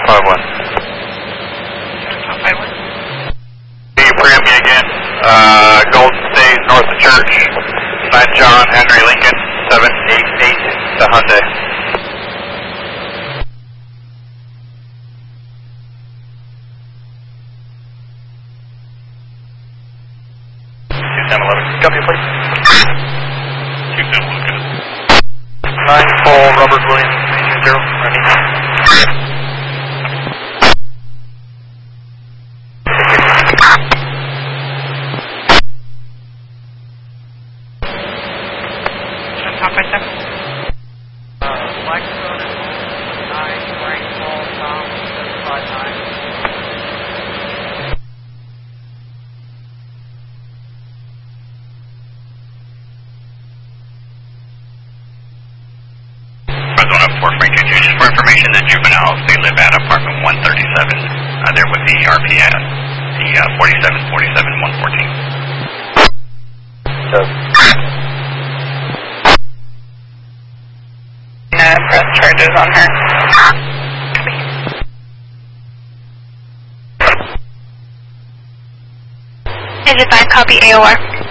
551. Can you preempt me again? Golden State, north of Church, St. John, Henry Lincoln, 788 to Hyundai. Copy, please. 9-4, Robert Williams, 0, ready. Top by 7. Blackstone at 9, Rainfall, Tom, 759. Just for information, the juveniles, they live at apartment 137. They're with the RPS, the 4747-114. Press charges on her. Is it fine? Copy AOR.